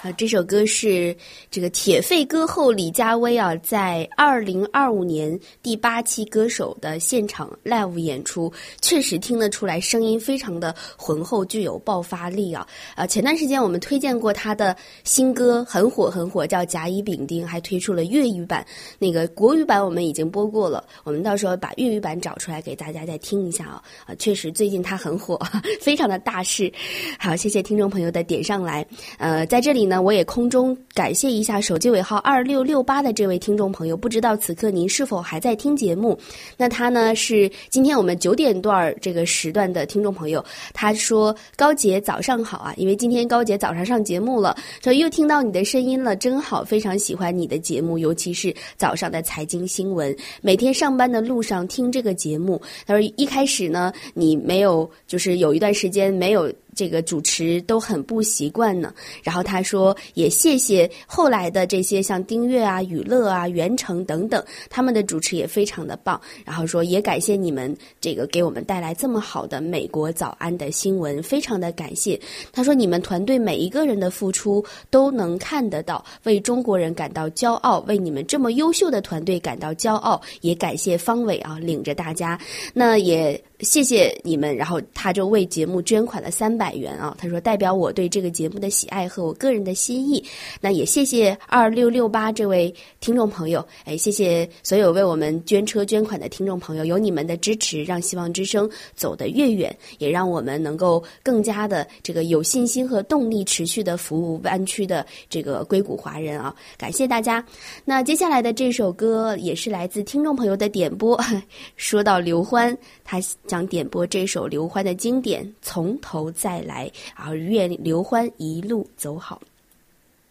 这首歌是这个铁肺歌后李佳薇啊，在2025年第8期歌手的现场 live 演出，确实听得出来声音非常的浑厚，具有爆发力啊。前段时间我们推荐过他的新歌，很火很火，叫甲乙丙丁，还推出了粤语版，那个国语版我们已经播过了，我们到时候把粤语版找出来给大家再听一下啊。确实最近他很火，非常的大势。好，谢谢听众朋友的点上来。在这里呢，我也空中感谢一下手机尾号2668的这位听众朋友，不知道此刻您是否还在听节目？那他呢是今天我们9点段这个时段的听众朋友，他说高姐早上好啊，因为今天高姐早上上节目了，所以又听到你的声音了，真好，非常喜欢你的节目，尤其是早上的财经新闻，每天上班的路上听这个节目。他说一开始呢，你没有，就是有一段时间没有这个主持都很不习惯呢，然后他说也谢谢后来的这些像丁月啊、雨乐啊、袁成等等，他们的主持也非常的棒，然后说也感谢你们这个给我们带来这么好的美国早安的新闻，非常的感谢。他说你们团队每一个人的付出都能看得到，为中国人感到骄傲，为你们这么优秀的团队感到骄傲，也感谢方伟啊领着大家，那也谢谢你们。然后他就为节目捐款了300元啊，他说代表我对这个节目的喜爱和我个人的心意。那也谢谢2668这位听众朋友，谢谢所有为我们捐车捐款的听众朋友，有你们的支持，让希望之声走得越远，也让我们能够更加的这个有信心和动力持续的服务湾区的这个硅谷华人啊，感谢大家。那接下来的这首歌也是来自听众朋友的点播，说到刘欢，他想点播这首刘欢的经典《从头再来》，然后愿刘欢一路走好。